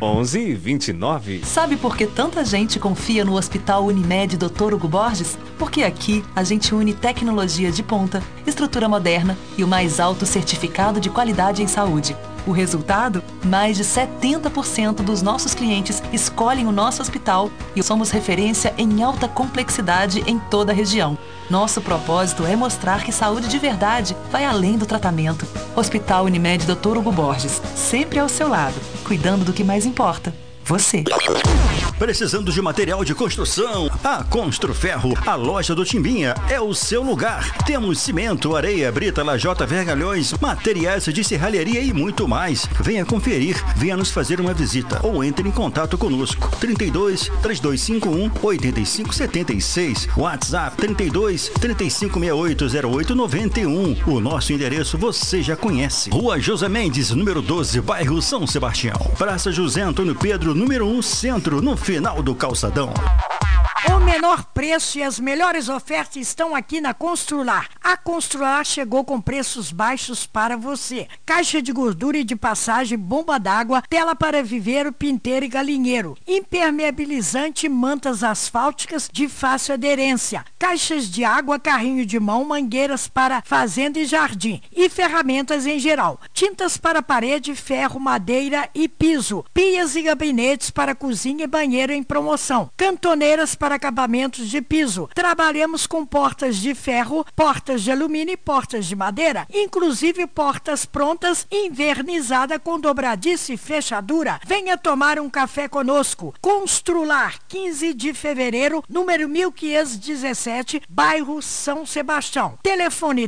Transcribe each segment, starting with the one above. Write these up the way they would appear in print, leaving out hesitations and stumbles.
1129. Sabe por que tanta gente confia no Hospital Unimed Dr. Hugo Borges? Porque aqui a gente une tecnologia de ponta, estrutura moderna e o mais alto certificado de qualidade em saúde. O resultado? Mais de 70% dos nossos clientes escolhem o nosso hospital e somos referência em alta complexidade em toda a região. Nosso propósito é mostrar que saúde de verdade vai além do tratamento. Hospital Unimed Dr. Hugo Borges, sempre ao seu lado, cuidando do que mais importa, você. Precisando de material de construção? A Construferro, a loja do Timbinha, é o seu lugar. Temos cimento, areia, brita, lajota, vergalhões, materiais de serralheria e muito mais. Venha conferir, venha nos fazer uma visita ou entre em contato conosco. 32 3251 8576, WhatsApp 32 3568 0891. O nosso endereço você já conhece. Rua José Mendes, número 12, bairro São Sebastião. Praça José Antônio Pedro, número 1, Centro, no final do calçadão. O menor preço e as melhores ofertas estão aqui na Constrular. A Constrular chegou com preços baixos para você. Caixa de gordura e de passagem, bomba d'água, tela para viveiro, pinteiro e galinheiro. Impermeabilizante, mantas asfálticas de fácil aderência. Caixas de água, carrinho de mão, mangueiras para fazenda e jardim. E ferramentas em geral. Tintas para parede, ferro, madeira e piso. Pias e gabinetes para cozinha e banheiro em promoção. Cantoneiras para acabamentos de piso. Trabalhamos com portas de ferro, portas de alumínio e portas de madeira, inclusive portas prontas, invernizada com dobradiça e fechadura. Venha tomar um café conosco. Constrular, 15 de fevereiro, número 1517, bairro São Sebastião. Telefone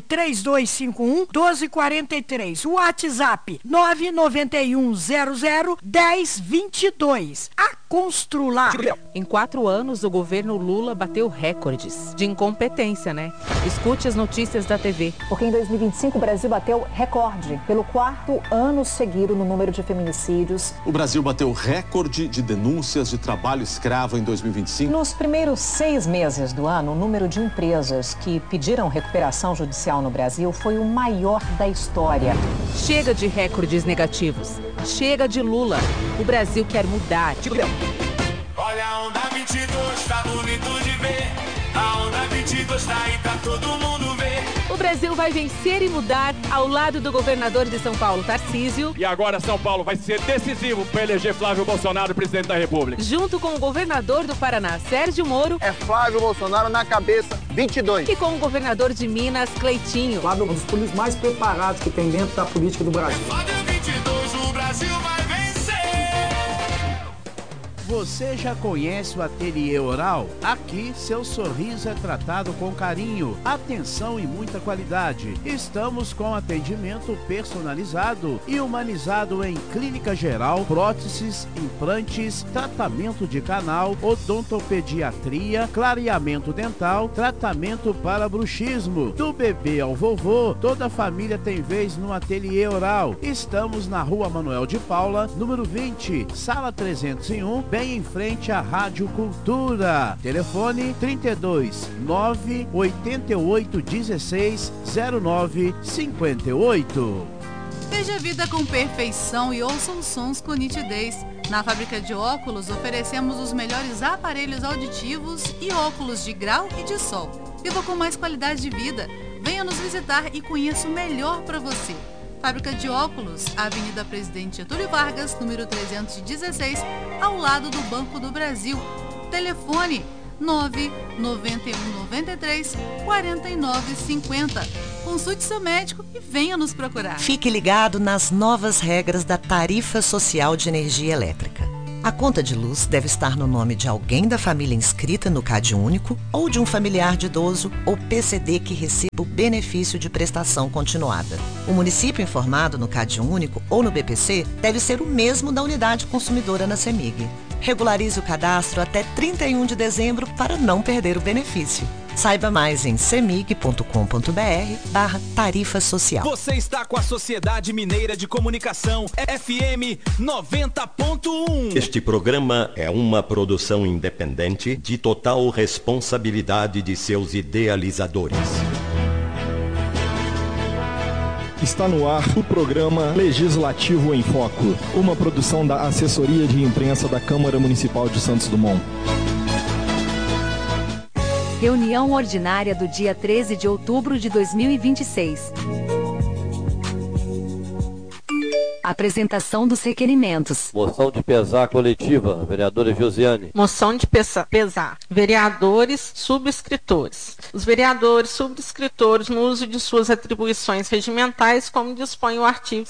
3251-1243. WhatsApp 991001022. A Constrular. Em 4 anos, o governo Lula bateu recordes de incompetência, né? Escute as notícias da TV. Porque em 2025 o Brasil bateu recorde pelo 4º ano seguido no número de feminicídios. O Brasil bateu recorde de denúncias de trabalho escravo em 2025. Nos primeiros 6 meses do ano, o número de empresas que pediram recuperação judicial no Brasil foi o maior da história. Chega de recordes negativos. Chega de Lula. O Brasil quer mudar. Olha a onda 22, tá bonito de ver. A onda 22 tá aí pra todo mundo ver. O Brasil vai vencer e mudar ao lado do governador de São Paulo, Tarcísio. E agora São Paulo vai ser decisivo para eleger Flávio Bolsonaro presidente da República. Junto com o governador do Paraná, Sérgio Moro. É Flávio Bolsonaro na cabeça, 22. E com o governador de Minas, Cleitinho. Flávio é um dos políticos mais preparados que tem dentro da política do Brasil. Flávio 22, o Brasil vai vencer. Você já conhece o Ateliê Oral? Aqui, seu sorriso é tratado com carinho, atenção e muita qualidade. Estamos com atendimento personalizado e humanizado em clínica geral, próteses, implantes, tratamento de canal, odontopediatria, clareamento dental, tratamento para bruxismo. Do bebê ao vovô, toda a família tem vez no Ateliê Oral. Estamos na Rua Manuel de Paula, número 20, sala 301, bem em frente à Rádio Cultura. Telefone 32 988 16 09 58. Veja a vida com perfeição e ouça os sons com nitidez. Na Fábrica de Óculos oferecemos os melhores aparelhos auditivos e óculos de grau e de sol. Viva com mais qualidade de vida. Venha nos visitar e conheça o melhor para você. Fábrica de Óculos, Avenida Presidente Getúlio Vargas, número 316, ao lado do Banco do Brasil. Telefone 99193 4950. Consulte seu médico e venha nos procurar. Fique ligado nas novas regras da Tarifa Social de Energia Elétrica. A conta de luz deve estar no nome de alguém da família inscrita no CadÚnico ou de um familiar de idoso ou PCD que receba o benefício de prestação continuada. O município informado no CadÚnico ou no BPC deve ser o mesmo da unidade consumidora na CEMIG. Regularize o cadastro até 31 de dezembro para não perder o benefício. Saiba mais em cemig.com.br/tarifa social. Você está com a Sociedade Mineira de Comunicação, FM 90.1. Este programa é uma produção independente de total responsabilidade de seus idealizadores. Está no ar o programa Legislativo em Foco, uma produção da Assessoria de Imprensa da Câmara Municipal de Santos Dumont. Reunião ordinária do dia 13 de outubro de 2026. Apresentação dos requerimentos. Moção de pesar coletiva, vereadora Josiane. Moção de pesar. Vereadores subscritores. Os vereadores subscritores, no uso de suas atribuições regimentais, como dispõe o artigo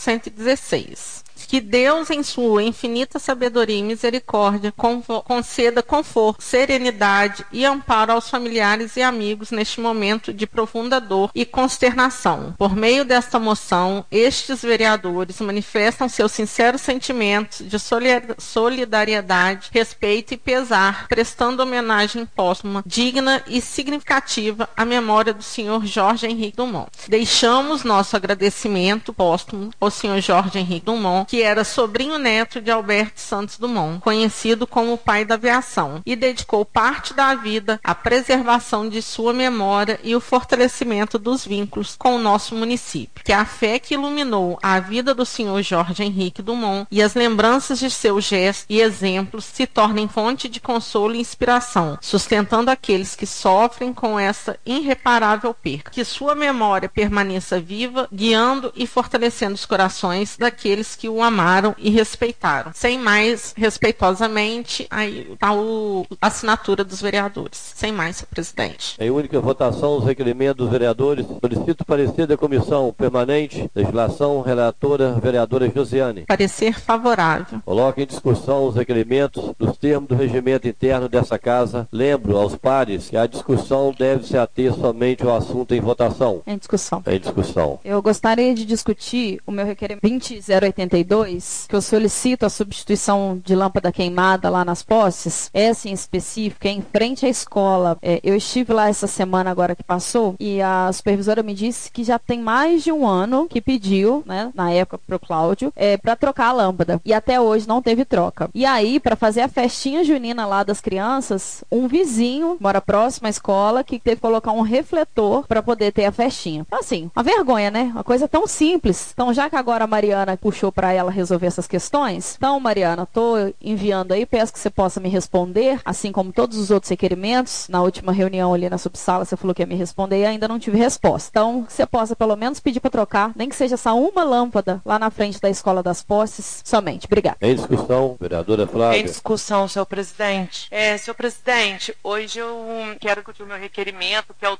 116. Que Deus, em sua infinita sabedoria e misericórdia, conceda conforto, serenidade e amparo aos familiares e amigos neste momento de profunda dor e consternação. Por meio desta moção, estes vereadores manifestam seus sinceros sentimentos de solidariedade, respeito e pesar, prestando homenagem póstuma, digna e significativa à memória do senhor Jorge Henrique Dumont. Deixamos nosso agradecimento póstumo ao senhor Jorge Henrique Dumont, que era sobrinho neto de Alberto Santos Dumont, conhecido como o pai da aviação, e dedicou parte da vida à preservação de sua memória e o fortalecimento dos vínculos com o nosso município. Que a fé que iluminou a vida do senhor Jorge Henrique Dumont e as lembranças de seus gestos e exemplos se tornem fonte de consolo e inspiração, sustentando aqueles que sofrem com essa irreparável perca. Que sua memória permaneça viva, guiando e fortalecendo os corações daqueles que o amaram e respeitaram. Sem mais, respeitosamente, aí está a assinatura dos vereadores. Sem mais, senhor presidente. Em única votação, os requerimentos dos vereadores. Solicito parecer da Comissão Permanente, Legislação, relatora, vereadora Josiane. Parecer favorável. Coloque em discussão os requerimentos dos termos do regimento interno dessa casa. Lembro aos pares que a discussão deve se ater somente ao assunto em votação. Em discussão. Em discussão. Eu gostaria de discutir o meu requerimento 20082, que eu solicito a substituição de lâmpada queimada lá nas postes. Essa em específico é em frente à escola. Eu estive lá essa semana agora que passou e a supervisora me disse que já tem mais de um ano que pediu, né, na época pro Cláudio, para trocar a lâmpada. E até hoje não teve troca. E aí, para fazer a festinha junina lá das crianças, um vizinho, mora próximo à escola, que teve que colocar um refletor para poder ter a festinha. Então, assim, uma vergonha, né? Uma coisa tão simples. Então, já que agora a Mariana puxou para ela resolver essas questões, então, Mariana, tô enviando aí, peço que você possa me responder, assim como todos os outros requerimentos. Na última reunião ali na subsala, você falou que ia me responder e ainda não tive resposta. Então, que você possa pelo menos pedir para trocar, nem que seja só uma lâmpada lá na frente da Escola das Postes, somente. Obrigada. Em discussão, vereadora Flávia. Em discussão, senhor presidente. Senhor presidente, hoje eu quero discutir o meu requerimento, que é o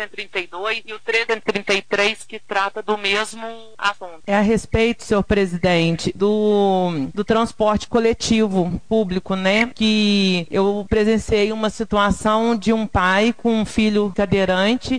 1332 e o 1333, que trata do mesmo assunto. É a respeito, senhor presidente, do transporte coletivo público, né? Que eu presenciei uma situação de um pai com um filho cadeirante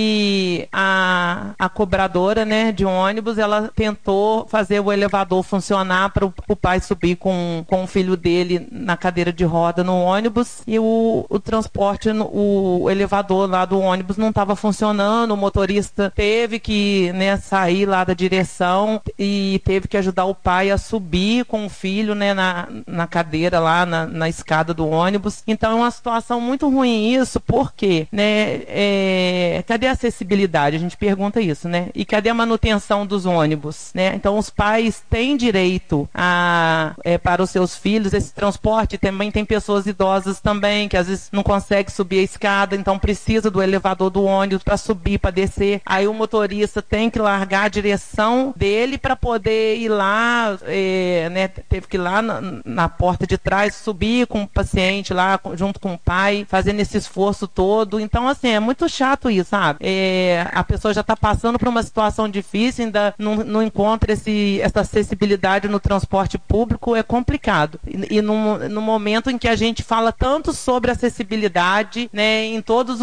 e a cobradora, né, de ônibus, ela tentou fazer o elevador funcionar para o pai subir com o filho dele na cadeira de roda no ônibus e o transporte, o elevador lá do ônibus não estava funcionando, o motorista teve que, né, sair lá da direção e teve que ajudar o pai a subir com o filho, né, na cadeira lá, na escada do ônibus. Então é uma situação muito ruim isso, porque, né, cadê a acessibilidade? A gente pergunta isso, né? E cadê a manutenção dos ônibus, né? Então os pais têm direito para os seus filhos esse transporte. Também tem pessoas idosas também que às vezes não conseguem subir a escada, então precisa do elevador do ônibus para subir, para descer. Aí o motorista tem que largar a direção dele para poder ir lá, né? Teve que ir lá na porta de trás, subir com o paciente lá, junto com o pai, fazendo esse esforço todo. Então, assim, é muito chato isso, sabe? A pessoa já está passando por uma situação difícil, ainda não encontra essa acessibilidade no transporte público, é complicado. E no momento em que a gente fala tanto sobre acessibilidade, né, em todos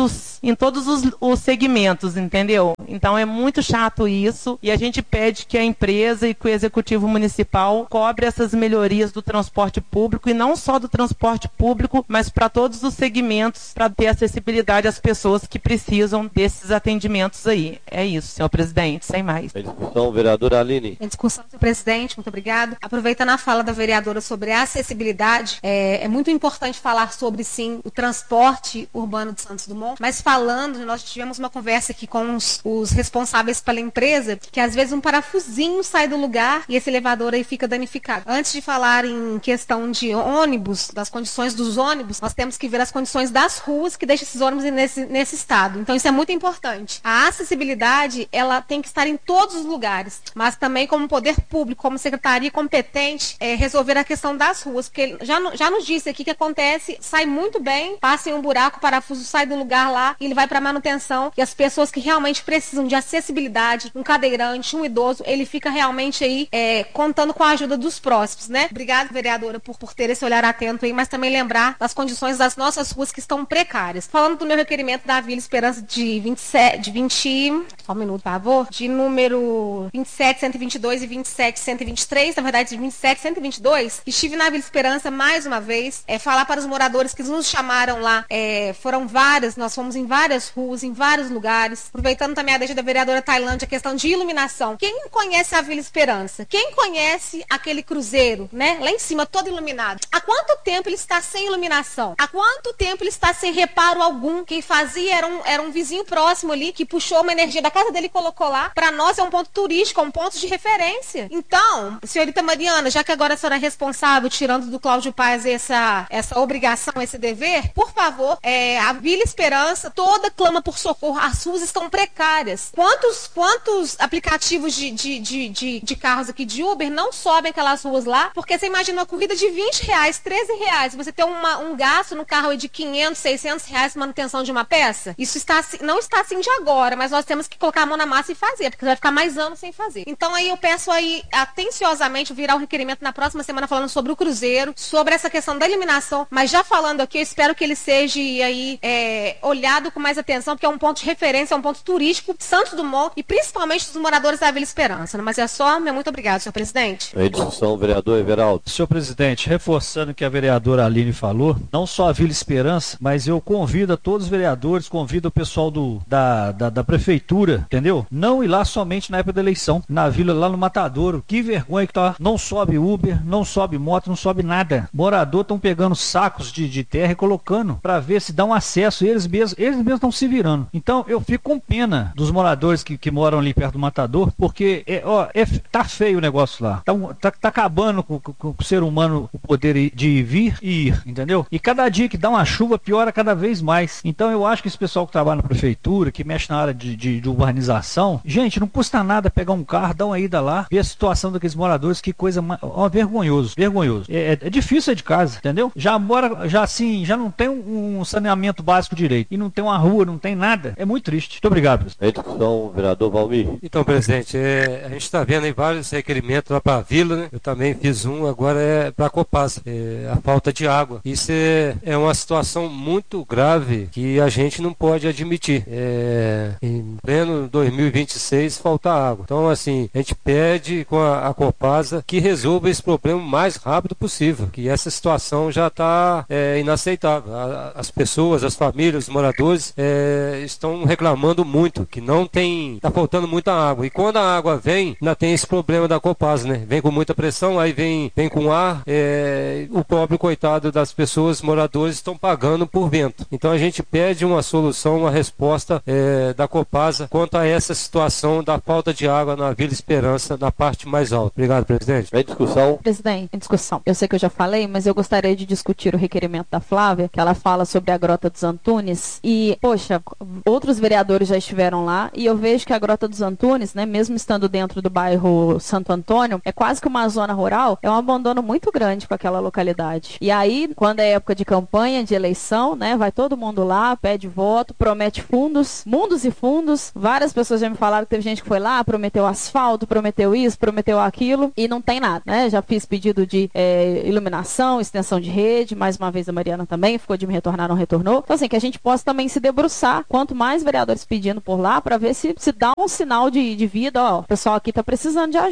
os segmentos, entendeu? Então é muito chato isso, e a gente pede que a empresa e que o executivo municipal municipal cobre essas melhorias do transporte público, e não só do transporte público, mas para todos os segmentos, para ter acessibilidade às pessoas que precisam desses atendimentos aí. É isso, senhor presidente, sem mais. Em discussão, vereadora Aline. Em discussão, senhor presidente, muito obrigado. Aproveitando a fala da vereadora sobre a acessibilidade, é muito importante falar sobre, sim, o transporte urbano de Santos Dumont, mas falando, nós tivemos uma conversa aqui com os responsáveis pela empresa, que às vezes um parafusinho sai do lugar e esse elevador aí fica danificado. Antes de falar em questão de ônibus, das condições dos ônibus, nós temos que ver as condições das ruas que deixam esses ônibus nesse estado. Então isso é muito importante. A acessibilidade, ela tem que estar em todos os lugares, mas também como poder público, como secretaria competente, resolver a questão das ruas, porque já nos disse aqui que acontece, sai muito bem, passa em um buraco, o parafuso sai do lugar lá e ele vai para manutenção, e as pessoas que realmente precisam de acessibilidade, um cadeirante, um idoso, ele fica realmente aí contando com a ajuda dos próximos, né? Obrigada, vereadora, por ter esse olhar atento aí, mas também lembrar das condições das nossas ruas que estão precárias. Falando do meu requerimento da Vila Esperança de número 27.122 e 27.123, na verdade de 27.122, estive na Vila Esperança mais uma vez, falar para os moradores que nos chamaram lá, foram várias, nós fomos em várias ruas, em vários lugares, aproveitando também a deixa da vereadora Tailândia, a questão de iluminação. Quem conhece a Vila Esperança? Quem conhece aquele cruzeiro, né? Lá em cima, todo iluminado. Há quanto tempo ele está sem iluminação? Há quanto tempo ele está sem reparo algum? Quem fazia era um vizinho próximo ali, que puxou uma energia da casa dele e colocou lá. Para nós é um ponto turístico, é um ponto de referência. Então, senhorita Mariana, já que agora a senhora é responsável, tirando do Cláudio Paz essa obrigação, esse dever, por favor, a Vila Esperança toda clama por socorro. As ruas estão precárias. Quantos aplicativos de carros aqui de Uber não sobem aquelas ruas lá? Porque você imagina uma corrida de R$20, R$13, você ter um gasto no carro de R$500, R$600 manutenção de uma peça? Isso não está assim de agora, mas nós temos que colocar a mão na massa e fazer, porque vai ficar mais anos sem fazer. Então aí eu peço aí atenciosamente virar o requerimento na próxima semana falando sobre o cruzeiro, sobre essa questão da eliminação, mas já falando aqui, eu espero que ele seja aí olhado com mais atenção, porque é um ponto de referência, é um ponto turístico de Santos Dumont e principalmente dos moradores da Vila Esperança. Mas é só, muito obrigado, senhor presidente. Em discussão, vereador Everaldo. Senhor presidente, reforçando o que a vereadora Aline falou, não só a Vila Esperança, mas eu convido a todos os vereadores, convido o pessoal da prefeitura, entendeu? Não ir lá somente na época da eleição, na vila lá no Matadouro. Que vergonha que tá, não sobe Uber, não sobe moto, não sobe nada. Morador estão pegando sacos de terra e colocando para ver se dá um acesso, eles mesmos estão se virando. Então eu fico com pena dos moradores que moram ali perto do Matadouro, porque tá feio o negócio lá, tá acabando com o ser humano o poder de vir e ir, entendeu? E cada dia que dá uma chuva piora cada vez mais. Então eu acho que esse pessoal que trabalha na prefeitura, que mexe na área de urbanização, gente, não custa nada pegar um carro, dar uma ida lá, ver a situação daqueles moradores, que coisa vergonhoso. É difícil sair de casa, entendeu? Já não tem um saneamento básico direito, e não tem uma rua, não tem nada. É muito triste. Muito obrigado, presidente. Em discussão, vereador Valmir. Então, presidente, a gente está vendo aí vários requerimentos lá para a vila, né? Eu também fiz um, agora é para a Copasa, a falta de água. Isso é uma situação muito grave que a gente não pode admitir. Em pleno 2026 falta água. Então, assim, a gente pede com a Copasa que resolva esse problema o mais rápido possível, que essa situação já está inaceitável. As pessoas, as famílias, os moradores estão reclamando muito, que não tem, está faltando muita água. E quando a água vem, ainda tem esse problema da Copasa, né? Vem com muita pressão, aí vem com ar, o pobre coitado das pessoas, moradores, estão pagando por vento. Então a gente pede uma solução, uma resposta da Copasa quanto a essa situação da falta de água na Vila Esperança, na parte mais alta. Obrigado, presidente. Em discussão. Presidente, em discussão. Eu sei que eu já falei, mas eu gostaria de discutir o requerimento da Flávia, que ela fala sobre a Grota dos Antunes. E, poxa, outros vereadores já estiveram lá e eu vejo que a Grota dos Antunes, né, mesmo estando dentro do bairro Santo Antônio, é quase que uma zona rural, é um abandono muito grande com aquela localidade. E aí, quando é época de campanha, de eleição, né, vai todo mundo lá, pede voto, promete fundos, mundos e fundos. Várias pessoas já me falaram que teve gente que foi lá, prometeu asfalto, prometeu isso, prometeu aquilo e não tem nada, né? Já fiz pedido de iluminação, extensão de rede, mais uma vez a Mariana também ficou de me retornar, não retornou. Então, assim, que a gente possa também se debruçar, quanto mais vereadores pedindo por lá, para ver se dá um sinal de vida, ó, o pessoal aqui tá precisando de ajuda, né?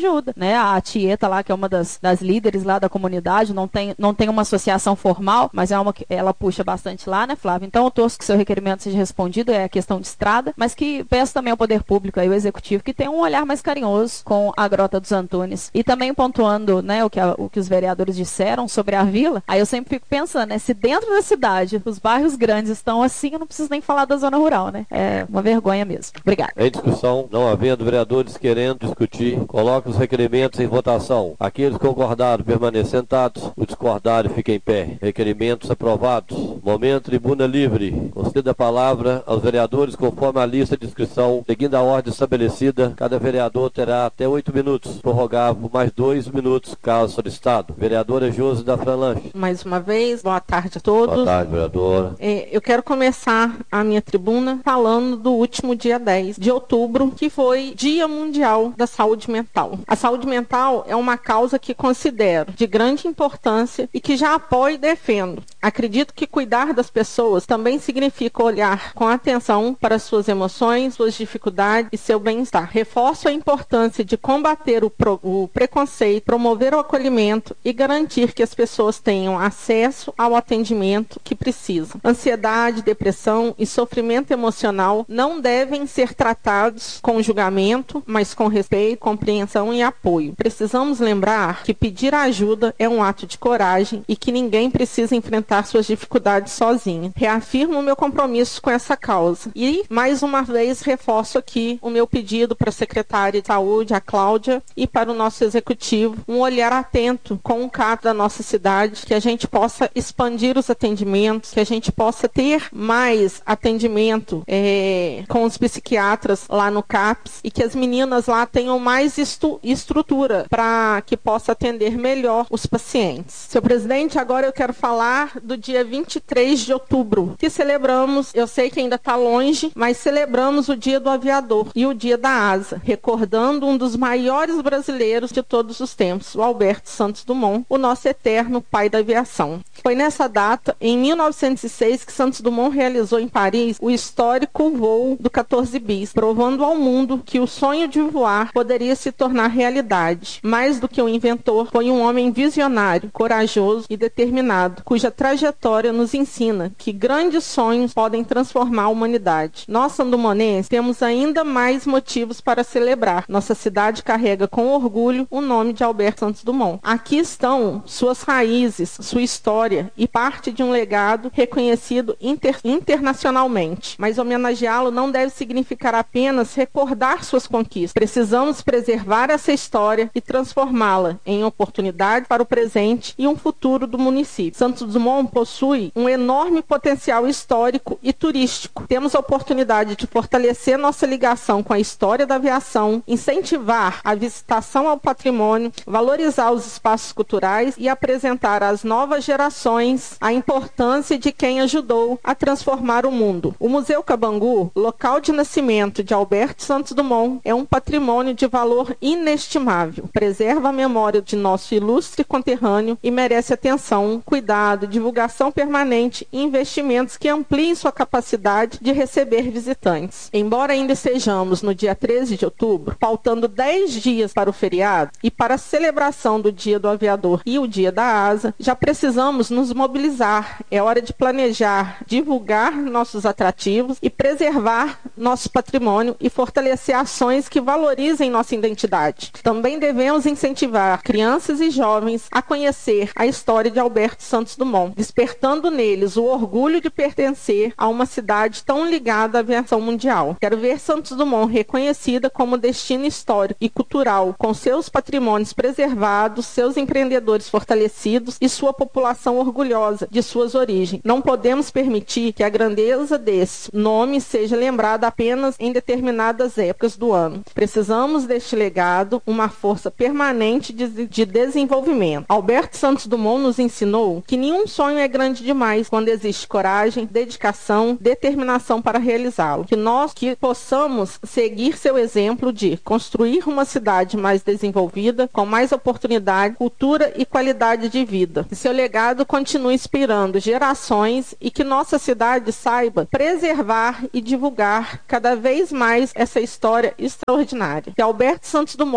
né? A Tieta lá, que é uma das líderes lá da comunidade, não tem uma associação formal, mas ela puxa bastante lá, né, Flávio? Então eu torço que seu requerimento seja respondido, é a questão de estrada, mas que peço também ao Poder Público, aí o Executivo, que tenha um olhar mais carinhoso com a Grota dos Antunes. E também pontuando, né, o que os vereadores disseram sobre a vila, aí eu sempre fico pensando, né, se dentro da cidade os bairros grandes estão assim, eu não preciso nem falar da zona rural, né? É uma vergonha mesmo. Obrigada. Em discussão, não havendo vereadores querendo discutir, coloque os requerimentos em votação. Aqueles concordaram permaneçam sentados, os discordaram fiquem em pé. Requerimentos aprovados. Momento tribuna livre. Conceda a palavra aos vereadores conforme a lista de inscrição, seguindo a ordem estabelecida. Cada vereador terá até 8 minutos, prorrogável por mais 2 minutos, caso solicitado. Vereadora Josi da Franlanche. Mais uma vez, boa tarde a todos. Boa tarde, vereadora. Eu quero começar a minha tribuna falando do último dia 10 de outubro, que foi Dia Mundial da Saúde Mental. A saúde mental é uma causa que considero de grande importância e que já apoio e defendo. Acredito que cuidar das pessoas também significa olhar com atenção para suas emoções, suas dificuldades e seu bem-estar. Reforço a importância de combater o preconceito, promover o acolhimento e garantir que as pessoas tenham acesso ao atendimento que precisam. Ansiedade, depressão e sofrimento emocional não devem ser tratados com julgamento, mas com respeito, compreensão e apoio. Precisamos lembrar que pedir ajuda é um ato de coragem e que ninguém precisa enfrentar suas dificuldades sozinho. Reafirmo o meu compromisso com essa causa. E, mais uma vez, reforço aqui o meu pedido para a secretária de saúde, a Cláudia, e para o nosso executivo, um olhar atento com o CAP da nossa cidade, que a gente possa expandir os atendimentos, que a gente possa ter mais atendimento com os psiquiatras lá no CAPS e que as meninas lá tenham mais estrutura para que possa atender melhor os pacientes. Senhor presidente, agora eu quero falar do dia 23 de outubro, que celebramos, eu sei que ainda está longe, mas celebramos o Dia do Aviador e o Dia da Asa, recordando um dos maiores brasileiros de todos os tempos, o Alberto Santos Dumont, o nosso eterno pai da aviação. Foi nessa data, em 1906, que Santos Dumont realizou em Paris o histórico voo do 14 bis, provando ao mundo que o sonho de voar poderia se tornar realidade. Mais do que um inventor, foi um homem visionário, corajoso e determinado, cuja trajetória nos ensina que grandes sonhos podem transformar a humanidade. Nós, sandumonenses, temos ainda mais motivos para celebrar. Nossa cidade carrega com orgulho o nome de Alberto Santos Dumont. Aqui estão suas raízes, sua história e parte de um legado reconhecido internacionalmente. Mas homenageá-lo não deve significar apenas recordar suas conquistas. Precisamos preservar essa história e transformá-la em oportunidade para o presente e um futuro do município. Santos Dumont possui um enorme potencial histórico e turístico. Temos a oportunidade de fortalecer nossa ligação com a história da aviação, incentivar a visitação ao patrimônio, valorizar os espaços culturais e apresentar às novas gerações a importância de quem ajudou a transformar o mundo. O Museu Cabangu, local de nascimento de Alberto Santos Dumont, é um patrimônio de valor inestimável. Preserva a memória de nosso ilustre conterrâneo e merece atenção, cuidado, divulgação permanente e investimentos que ampliem sua capacidade de receber visitantes. Embora ainda estejamos no dia 13 de outubro, faltando 10 dias para o feriado e para a celebração do Dia do Aviador e o Dia da Asa, já precisamos nos mobilizar. É hora de planejar, divulgar nossos atrativos e preservar nosso patrimônio e fortalecer ações que valorizem nossa identidade. Também devemos incentivar crianças e jovens a conhecer a história de Alberto Santos Dumont, despertando neles o orgulho de pertencer a uma cidade tão ligada à aviação mundial. Quero ver Santos Dumont reconhecida como destino histórico e cultural, com seus patrimônios preservados, seus empreendedores fortalecidos e sua população orgulhosa de suas origens. Não podemos permitir que a grandeza desse nome seja lembrada apenas em determinadas épocas do ano. Precisamos deste legado, uma força permanente de desenvolvimento. Alberto Santos Dumont nos ensinou que nenhum sonho é grande demais quando existe coragem, dedicação, determinação para realizá-lo. Que possamos seguir seu exemplo de construir uma cidade mais desenvolvida, com mais oportunidade, cultura e qualidade de vida. Que seu legado continue inspirando gerações e que nossa cidade saiba preservar e divulgar cada vez mais essa história extraordinária. Que Alberto Santos Dumont levou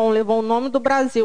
o nome do Brasil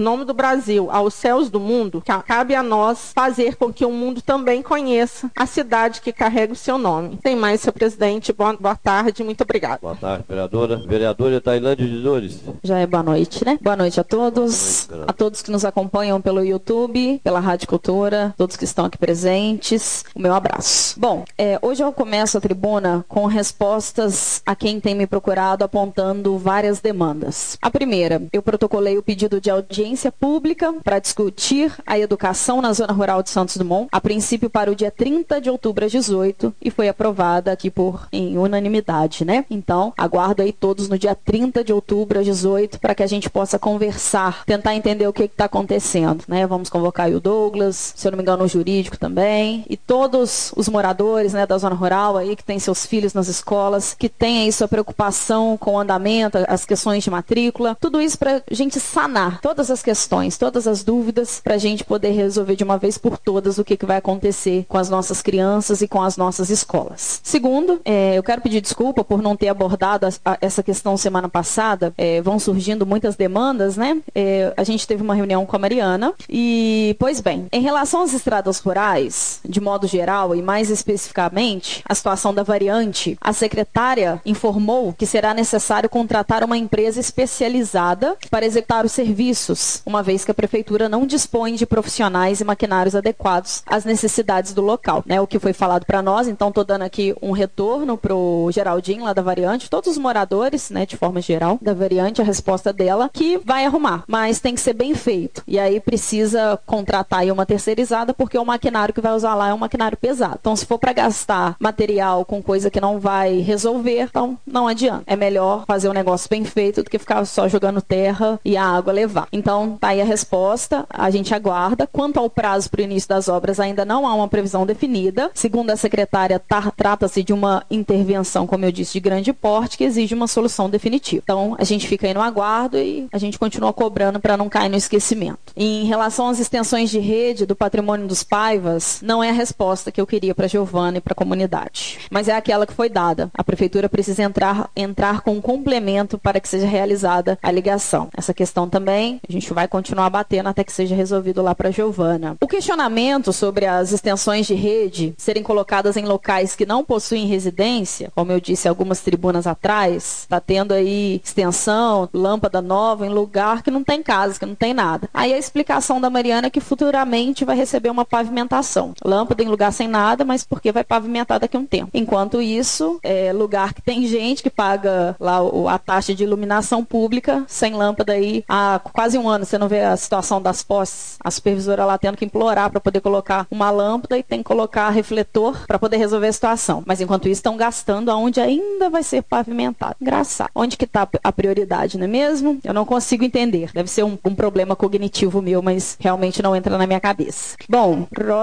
aos céus do mundo, cabe a nós fazer com que o mundo também conheça a cidade que carrega o seu nome. Sem mais, senhor presidente, boa tarde, muito obrigado. Boa tarde, vereadora. Vereadora Tailândia de Dores. Já é boa noite, né? Boa noite a todos, a todos que nos acompanham pelo YouTube, pela Rádio Cultura, todos que estão aqui presentes, o meu abraço. Bom, hoje eu começo a tribuna com respostas a quem tem me procurado apontando várias demandas. A primeira, eu protocolei o pedido de audiência pública para discutir a educação na zona rural de Santos Dumont, a princípio para o dia 30 de outubro às 18, e foi aprovada aqui em unanimidade, né? Então, aguardo aí todos no dia 30 de outubro às 18 para que a gente possa conversar, tentar entender o que está acontecendo, né? Vamos convocar aí o Douglas, se eu não me engano o jurídico também, e todos os moradores, né, da zona rural aí que têm seus filhos nas escolas, que têm aí sua preocupação com o andamento, as questões de matrícula, tudo isso para a gente sanar todas as questões, todas as dúvidas, para a gente poder resolver de uma vez por todas o que vai acontecer com as nossas crianças e com as nossas escolas. Segundo, eu quero pedir desculpa por não ter abordado essa questão semana passada. Vão surgindo muitas demandas, né? A gente teve uma reunião com a Mariana e, pois bem, em relação às estradas rurais, de modo geral e mais especificamente, a situação da variante, a secretária informou que será necessário contratar uma empresa especializada para executar os serviços, uma vez que a prefeitura não dispõe de profissionais e maquinários adequados às necessidades do local, né? O que foi falado para nós. Então estou dando aqui um retorno pro Geraldinho lá da variante, todos os moradores, né, de forma geral, da variante, a resposta dela, que vai arrumar, mas tem que ser bem feito. E aí precisa contratar aí uma terceirizada, porque o maquinário que vai usar lá é um maquinário pesado. Então se for para gastar material com coisa que não vai resolver, então não adianta. É melhor fazer um negócio bem feito do que ficar só jogando terra e a água levar. Então tá aí a resposta, a gente aguarda. Quanto ao prazo para o início das obras, ainda não há uma previsão definida. Segundo a secretária, trata-se de uma intervenção, como eu disse, de grande porte, que exige uma solução definitiva. Então a gente fica aí no aguardo e a gente continua cobrando para não cair no esquecimento. Em relação às extensões de rede do patrimônio dos Paivas, não é a resposta que eu queria para a Giovana e para a comunidade, mas é aquela que foi dada. A prefeitura precisa entrar com um complemento para que seja realizada a ligação. Essa questão também a gente vai continuar batendo até que seja resolvido lá para a Giovana. O questionamento sobre as extensões de rede serem colocadas em locais que não possuem residência, como eu disse algumas tribunas atrás, está tendo aí extensão, lâmpada nova em lugar que não tem casa, que não tem nada. Aí a explicação da Mariana é que futuramente vai receber uma pavimentação. Lâmpada em lugar sem nada, mas porque vai pavimentar daqui a um tempo. Enquanto isso, lugar que tem gente que paga lá a taxa de iluminação pública, sem lâmpada aí há quase um ano. Você não vê a situação das postes, a supervisora lá tendo que implorar para poder colocar uma lâmpada e tem que colocar refletor para poder resolver a situação. Mas enquanto isso estão gastando aonde ainda vai ser pavimentado. Engraçado. Onde que está a prioridade, não é mesmo? Eu não consigo entender. Deve ser um problema cognitivo meu, mas realmente não entra na minha cabeça. Bom,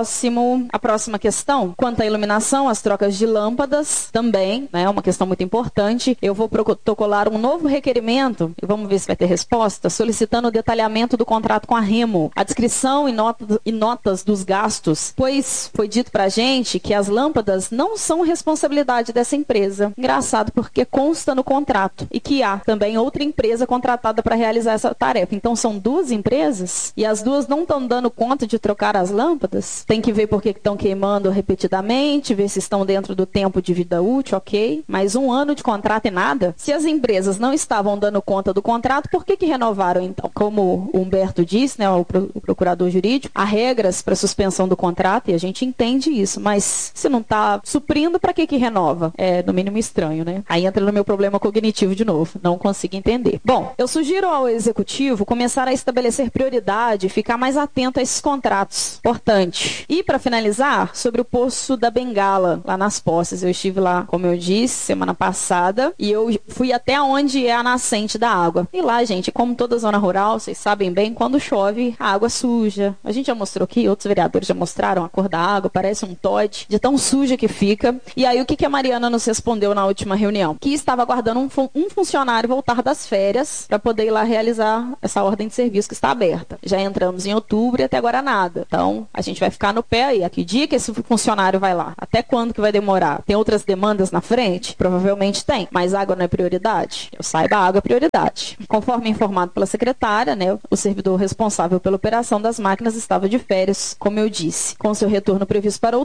a próxima questão, quanto à iluminação, as trocas de lâmpadas também, né, é uma questão muito importante. Eu vou protocolar um novo requerimento, e vamos ver se vai ter resposta, solicitando o detalhamento do contrato com a Remo, a descrição e notas dos gastos, pois foi dito pra gente que as lâmpadas não são responsabilidade dessa empresa. Engraçado, porque consta no contrato e que há também outra empresa contratada para realizar essa tarefa. Então são duas empresas e as duas não estão dando conta de trocar as lâmpadas. Tem que ver por que estão queimando repetidamente, ver se estão dentro do tempo de vida útil, ok. Mas um ano de contrato e nada. Se as empresas não estavam dando conta do contrato, por que renovaram então? Como o Humberto disse, né, o procurador jurídico, há regras para suspensão do contrato e a gente entende isso, mas se não está suprindo, para que renova? É no mínimo estranho, né? Aí entra no meu problema cognitivo de novo, não consigo entender. Bom, eu sugiro ao executivo começar a estabelecer prioridade e ficar mais atento a esses contratos. Importante. E para finalizar, sobre o Poço da Bengala, lá nas Posses. Eu estive lá, como eu disse, semana passada, e eu fui até onde é a nascente da água. E lá, gente, como toda zona rural, vocês sabem bem, quando chove, a água suja. A gente já mostrou aqui, outros vereadores já mostraram a cor da água, parece um Todd, de tão suja que fica. E aí, o que a Mariana nos respondeu na última reunião? Que estava aguardando um funcionário voltar das férias para poder ir lá realizar essa ordem de serviço que está aberta. Já entramos em outubro e até agora nada. Então, a gente vai ficar no pé aí. A que dia que esse funcionário vai lá? Até quando que vai demorar? Tem outras demandas na frente? Provavelmente tem. Mas água não é prioridade? Eu saiba, a água é prioridade. Conforme informado pela secretária, né, o servidor responsável pela operação das máquinas estava de férias, como eu disse, com seu retorno previsto para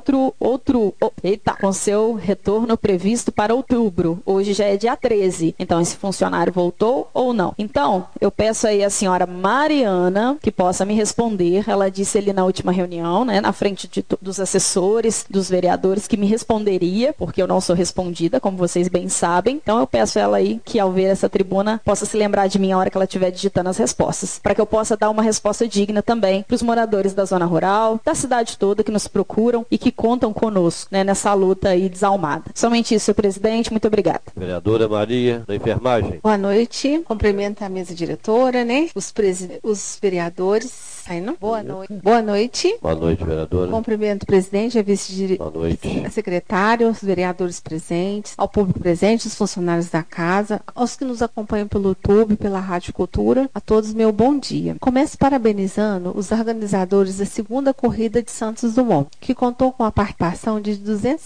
com seu retorno previsto para outubro. Hoje já é dia 13. Então, esse funcionário voltou ou não? Então, eu peço aí a senhora Mariana que possa me responder. Ela disse ali na última reunião, né, na frente dos assessores, dos vereadores, que me responderia, porque eu não sou respondida, como vocês bem sabem. Então, eu peço ela aí que, ao ver essa tribuna, possa se lembrar de mim a hora que ela estiver digitando as respostas, para que eu possa dar uma resposta digna também para os moradores da zona rural, da cidade toda, que nos procuram e que contam conosco, né, nessa luta aí desalmada. Somente isso, senhor presidente. Muito obrigada. Vereadora Maria, da enfermagem. Boa noite. Cumprimento a mesa diretora, né? Os vereadores. Boa noite. Boa noite. Boa noite, vereadora. Cumprimento o presidente, a Boa noite. a secretária, os vereadores presentes, ao público presente, os funcionários da casa, aos que nos acompanham pelo YouTube, pela Rádio Cultura, a todos meu bom dia. Começo parabenizando os organizadores da segunda corrida de Santos Dumont, que contou com a participação de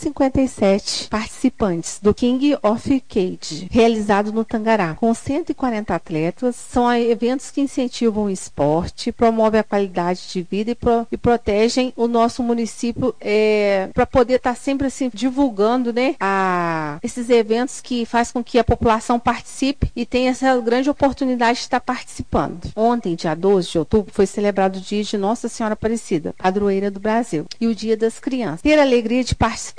257 participantes do King of Cage, realizado no Tangará, com 140 atletas. São eventos que incentivam o esporte, promovem a qualidade de vida e protegem o nosso município para poder estar sempre assim divulgando, né, esses eventos que faz com que a população participe e tenha essa grande oportunidade de estar participando. Ontem, dia 12 de outubro, foi celebrado o dia de Nossa Senhora Aparecida, padroeira do Brasil, e o Dia das Crianças. Tive a alegria de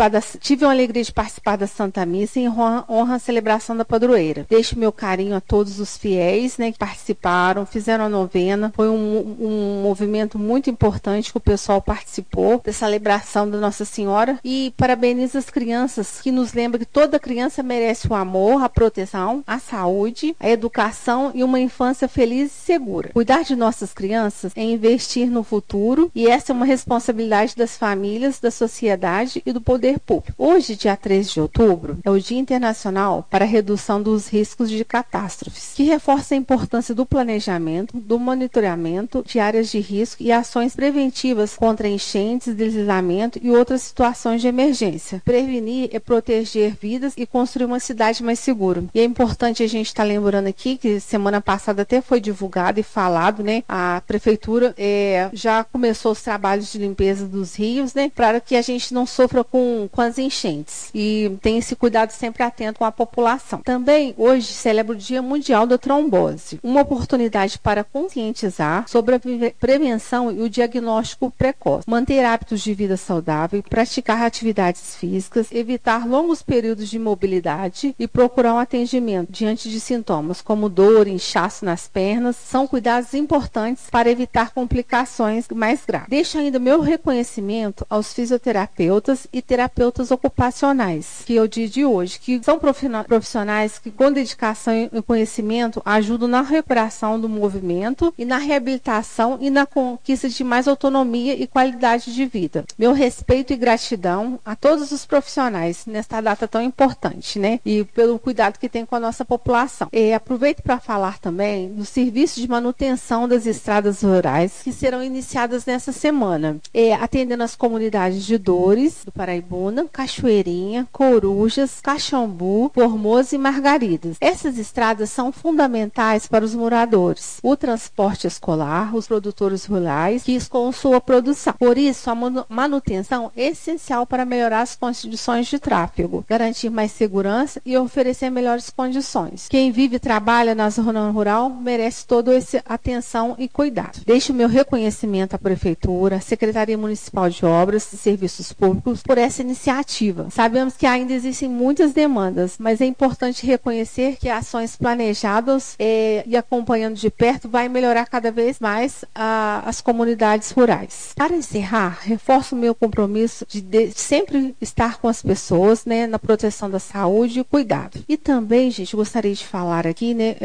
participar da Santa Missa em honra à celebração da padroeira. Deixo meu carinho a todos os fiéis, né, que participaram, fizeram a novena. Foi um movimento muito importante que o pessoal participou da celebração da Nossa Senhora, e parabenizo as crianças, que nos lembra que toda criança merece o amor, a proteção, a saúde, a educação e uma infância feliz e segura. Cuidar de nossas crianças é investir no futuro, e essa é uma responsabilidade das famílias, da sociedade e do poder público. Hoje, dia 13 de outubro, é o Dia Internacional para a Redução dos Riscos de Catástrofes, que reforça a importância do planejamento, do monitoramento de áreas de risco e ações preventivas contra enchentes, deslizamento e outras situações de emergência. Prevenir é proteger vidas e construir uma cidade mais segura. E é importante a gente estar lembrando aqui que semana passada até foi divulgado e falado, né? A prefeitura já começou os trabalhos de limpeza dos rios, né? Para que a gente não sofra com as enchentes. E tem esse cuidado sempre atento com a população. Também hoje celebra o Dia Mundial da Trombose, uma oportunidade para conscientizar sobre a prevenção e o diagnóstico precoce, manter hábitos de vida saudável, praticar atividades físicas, evitar longos períodos de imobilidade e procurar um atendimento diante de sintomas como dor, inchaço nas pernas, são cuidados importantes para evitar complicações mais graves. Deixo ainda meu reconhecimento aos fisioterapeutas e terapeutas ocupacionais, que é o dia de hoje, que são profissionais que, com dedicação e conhecimento, ajudam na recuperação do movimento e na reabilitação e na conquista de mais autonomia e qualidade de vida. Meu respeito e gratidão a todos os profissionais nesta data tão importante, né? E pelo cuidado que tem com a nossa população. Aproveito para falar também do serviço de manutenção das estradas rurais que serão iniciadas nessa semana, atendendo as comunidades de Dores, do Paraibuna, Cachoeirinha, Corujas, Caxambu, Formoso e Margaridas. Essas estradas são fundamentais para os moradores, o transporte escolar, os produtores rurais, que com sua produção. Por isso, a manutenção é essencial para melhorar as condições de tráfego, garantir mais segurança e oferecer melhores condições. Quem vive e trabalha na zona rural merece toda essa atenção e cuidado. Deixo meu reconhecimento à Prefeitura, à Secretaria Municipal de Obras e Serviços Públicos por essa iniciativa. Sabemos que ainda existem muitas demandas, mas é importante reconhecer que ações planejadas e acompanhando de perto vai melhorar cada vez mais as comunidades rurais. Para encerrar, reforço o meu compromisso de sempre estar com as pessoas, né, na proteção da saúde e cuidado. E também, gente, gostaria de falar aqui, né,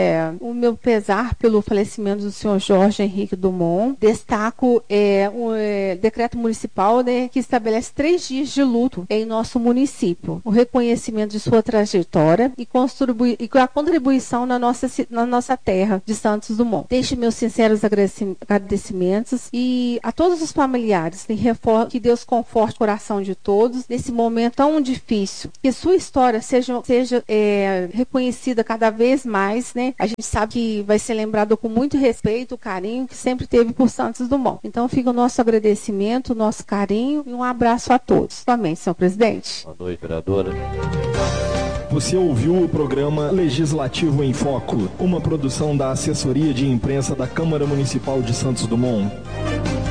o meu pesar pelo falecimento do senhor Jorge Henrique Dumont. Destaco o decreto municipal, né, que estabelece 3 dias de luto em nosso município. O reconhecimento de sua trajetória e a contribuição na nossa terra de Santos Dumont. Deixo meus sinceros agradecimentos agradecimentos e a todos os familiares, que Deus conforte o coração de todos nesse momento tão difícil, que sua história seja reconhecida cada vez mais, né? A gente sabe que vai ser lembrado com muito respeito, carinho que sempre teve por Santos Dumont. Então fica o nosso agradecimento, o nosso carinho e um abraço a todos. Também, senhor presidente. Boa noite, vereadora. Você ouviu o programa Legislativo em Foco, uma produção da Assessoria de Imprensa da Câmara Municipal de Santos Dumont.